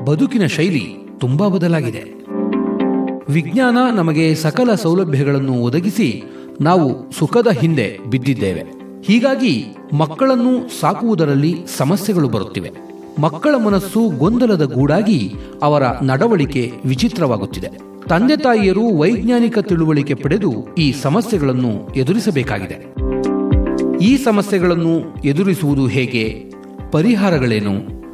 ಬದುಕಿನ ಶೈಲಿ ತುಂಬಾ ಬದಲಾಗಿದೆ. ವಿಜ್ಞಾನ ನಮಗೆ ಸಕಲ ಸೌಲಭ್ಯಗಳನ್ನು ಒದಗಿಸಿ ನಾವು ಸುಖದ ಹಿಂದೆ ಬಿದ್ದಿದ್ದೇವೆ. ಹೀಗಾಗಿ ಮಕ್ಕಳನ್ನು ಸಾಕುವುದರಲ್ಲಿ ಸಮಸ್ಯೆಗಳು ಬರುತ್ತಿವೆ. ಮಕ್ಕಳ ಮನಸ್ಸು ಗೊಂದಲದ ಗೂಡಾಗಿ ಅವರ ನಡವಳಿಕೆ ವಿಚಿತ್ರವಾಗುತ್ತಿದೆ. ತಂದೆ ತಾಯಿಯರು ವೈಜ್ಞಾನಿಕ ತಿಳುವಳಿಕೆ ಪಡೆದು ಈ ಸಮಸ್ಯೆಗಳನ್ನು ಎದುರಿಸಬೇಕಾಗಿದೆ. ಈ ಸಮಸ್ಯೆಗಳನ್ನು ಎದುರಿಸುವುದು ಹೇಗೆ? ಪರಿಹಾರಗಳೇನು?